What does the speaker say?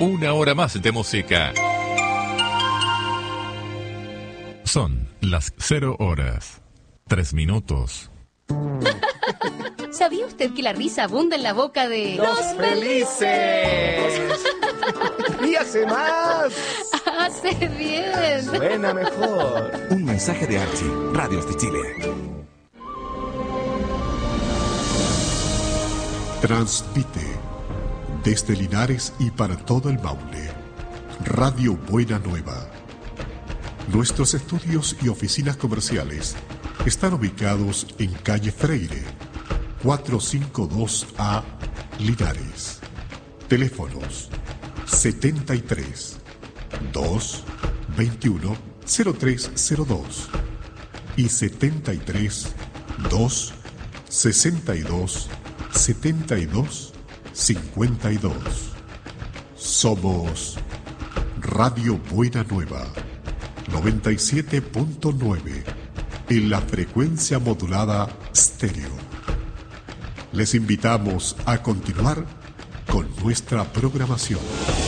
Una hora más de música. Son las 0 horas, 3 minutos. ¿Sabía usted que la risa abunda en la boca de... ¡Los felices! ¡Ríase más! ¡Hace bien! Suena mejor. Un mensaje de Archie, Radios de Chile. Transmite desde Linares y para todo el Maule, Radio Buena Nueva. Nuestros estudios y oficinas comerciales están ubicados en calle Freire, 452A, Linares. Teléfonos 73 2 21 0302 y 73 2 62 72 52. Somos Radio Buena Nueva 97.9 en la frecuencia modulada estéreo. Les invitamos a continuar con nuestra programación.